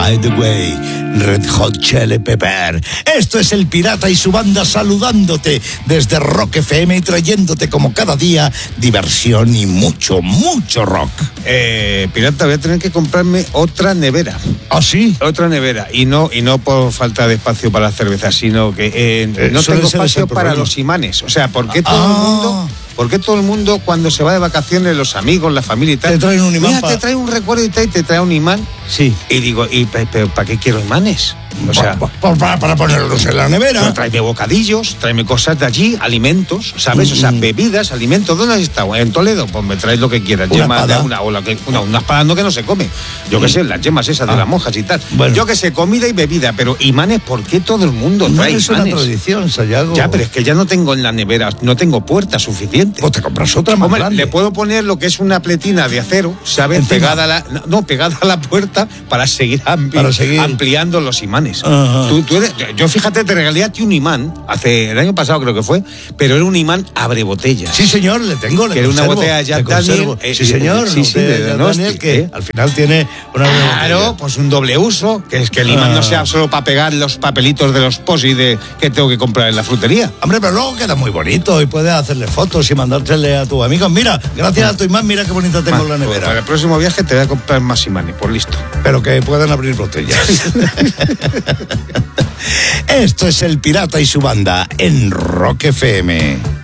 By the way, Red Hot Chili Pepper. Esto es El Pirata y su banda saludándote desde Rock FM y trayéndote como cada día diversión y mucho, mucho rock. Pirata, voy a tener que comprarme otra nevera. ¿Ah, sí? Otra nevera. Y no por falta de espacio para la cerveza, sino que no tengo espacio para los imanes. O sea, ¿por qué todo el mundo cuando se va de vacaciones, los amigos, la familia y tal, te traen un imán? Mira, te trae un recuerdo y te trae un imán. Sí. Y digo, pero ¿para qué quiero imanes? O sea, para ponerlos en la nevera. Tráeme bocadillos, tráeme cosas de allí, alimentos, ¿sabes? O sea, bebidas, alimentos. ¿Dónde has estado? ¿En Toledo? Pues me traes lo que quieras. Una espada. Una espada no, que no se come. Yo qué sé, las yemas esas de las monjas y tal. Bueno. Yo qué sé, comida y bebida, pero imanes, ¿por qué todo el mundo trae imanes? No es una tradición, Sayago. Ya, pero es que ya no tengo en la nevera, no tengo puerta suficiente. Pues te compras otra más grande. Le puedo poner lo que es una pletina de acero, ¿sabes? Pegada a la puerta para seguir ampliando los imanes. Yo fíjate, te regalé a ti un imán, el año pasado creo que fue, pero era un imán abre botellas. Sí, señor, le tengo. Que era una botella Jack Daniel. Sí, señor. Sí, de Daniel, que al final tiene una Claro, pues un doble uso, que es que el imán no sea solo para pegar los papelitos de los posis que tengo que comprar en la frutería. Hombre, pero luego queda muy bonito y puedes hacerle fotos y mandársele a tus amigos. Mira, gracias a tu imán, mira qué bonita tengo en la nevera. Para el próximo viaje te voy a comprar más imanes, por listo. Pero que puedan abrir botellas. Esto es El Pirata y su banda en Rock FM.